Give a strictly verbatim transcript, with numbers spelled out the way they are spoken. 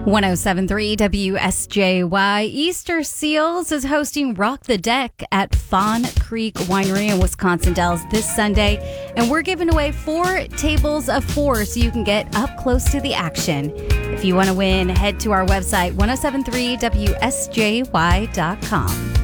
ten seventy-three W S J Y. Easter Seals is hosting Rock the Deck at Fawn Creek Winery in Wisconsin Dells this Sunday. And we're giving away four tables of four so you can get up close to the action. If you want to win, head to our website, ten seventy-three W S J Y dot com.